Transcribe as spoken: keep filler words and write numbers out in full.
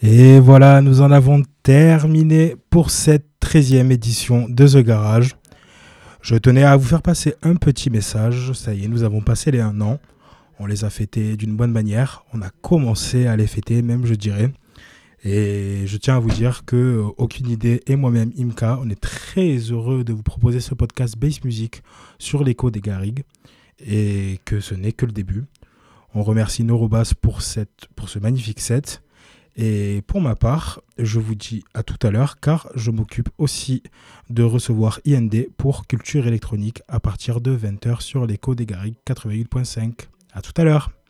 Et voilà, nous en avons terminé pour cette treizième édition de The Garage. Je tenais à vous faire passer un petit message. Ça y est, nous avons passé les un an. On les a fêtés d'une bonne manière. On a commencé à les fêter, même je dirais. Et je tiens à vous dire que euh, Aucune Idée et moi-même, Imka, on est très heureux de vous proposer ce podcast Bass Music sur l'écho des Garrigues. Et que ce n'est que le début. On remercie Norobas pour, cette, pour ce magnifique set. Et pour ma part, je vous dis à tout à l'heure car je m'occupe aussi de recevoir I N D pour Culture électronique à partir de vingt heures sur l'écho des Garrigues quatre-vingt-huit virgule cinq. À tout à l'heure.